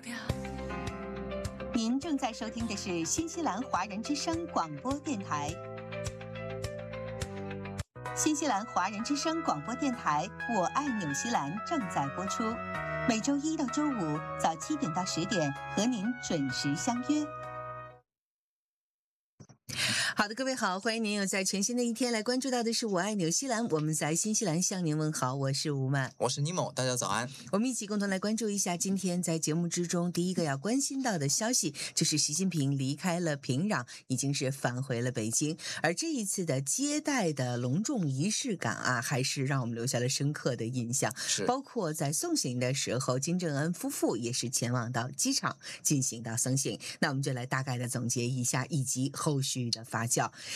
您正在收听的是新西兰华人之声广播电台。新西兰华人之声广播电台《我爱纽西兰》正在播出，每周一到周五早7点到10点和您准时相约。好的，各位好，欢迎您又在全新的一天来关注到的是我爱纽西兰，我们在新西兰向您问好，我是吴曼， 我是尼某，大家早安。 我们一起共同来关注一下今天在节目之中第一个要关心到的消息，就是习近平离开了平壤，已经是返回了北京，而这一次的接待的隆重仪式感啊，还是让我们留下了深刻的印象，包括在送行的时候，金正恩夫妇也是前往到机场进行到送行，那我们就来大概的总结一下以及后续的发酵。